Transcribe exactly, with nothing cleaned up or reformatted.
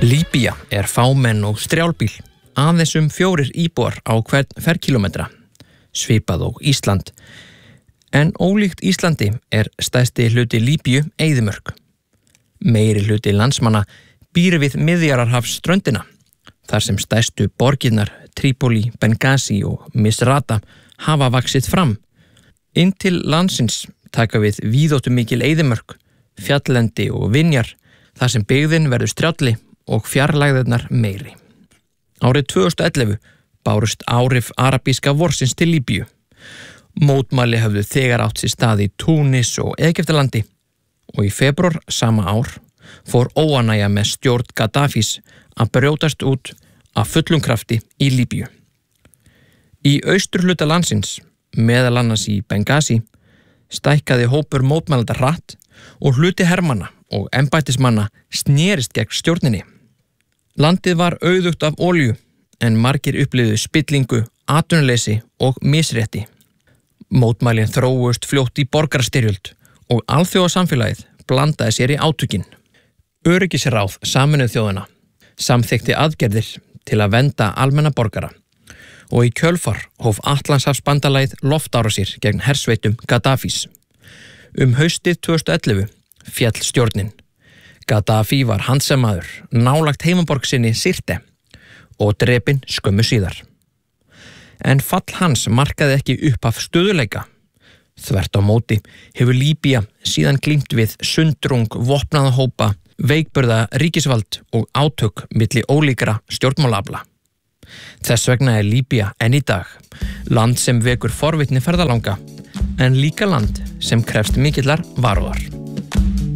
Líbía er fámenn og strjálbýl, aðeins um fjórir íbúar á hvern ferkílómetra, svipað og Ísland. En ólíkt Íslandi er stærsti hluti Líbíu eyðimörk. Meiri hluti landsmanna býr við Miðjarðarhafsströndina, þar sem stærstu borgirnar Trípoli, Benghazi og Misrata hafa vaxið fram. Inn til landsins taka við víðáttumikil eyðimörk, fjalllendi og vinjar, þar sem byggðin verður strjálli og fjarlægðirnar meiri. Árið tvö þúsund og ellefu bárust áhrif arabíska vorsins til Líbíu. Mótmæli höfðu þegar átt sér stað í Túnis og Egyptalandi og í febrúar sama ár fór óánægja með stjórn Gaddafís að brjótast út af fullum krafti í Líbíu. Í austurhluta landsins, meðal annars í Benghazi, stækkaði hópur mótmælenda hratt og hluti hermanna og embættismanna snerist gegn stjórninni. Landið var auðugt af olíu en margir upplifðu spillingu, atvinnuleysi og misrétti. Mótmælin þróuðust fljótt í borgarastyrjöld og alþjóðasamfélagið blandaði sér í átökin. Öryggisráð Sameinuðu þjóðanna samþykkti aðgerðir til að vernda almenna borgara og í kjölfar hóf Atlantshafsbandalagið loftárásir gegn hersveitum Gaddafís. Um haustið tvö þúsund og ellefu féll stjórnin. Gaddafi var handsamaður nálagt heimaborg sinni Sirte og drepinn skömmu síðar. En fall hans markaði ekki upphaf stöðuleika. Þvert á móti hefur Líbía síðan glímt við sundrung vopnaða hópa, veikburða ríkisvald og átök milli ólíkra stjórnmálaafla. Þess vegna er Líbía enn í dag land sem vekur forvitni ferðalanga, en líka land sem krefst mikillar varúðar.